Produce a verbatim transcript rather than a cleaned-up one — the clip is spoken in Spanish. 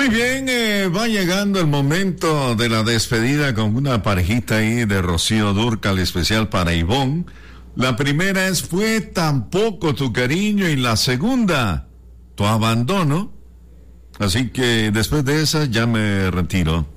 Muy bien, eh, va llegando el momento de la despedida con una parejita ahí de Rocío Dúrcal, especial para Ivonne. La primera es Fue tan poco tu cariño y la segunda, tu abandono. Así que después de esa ya me retiro.